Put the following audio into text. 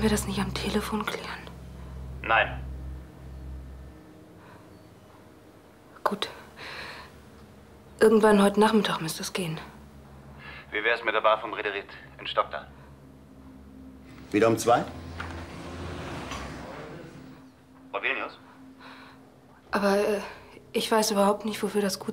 wir das nicht am Telefon klären? Nein. Gut. Irgendwann heute Nachmittag müsste es gehen. Wie wär's mit der Bar vom Rederit in Stockdal? Wieder um 2? Frau Vilnius? Aber ich weiß überhaupt nicht, wofür das gut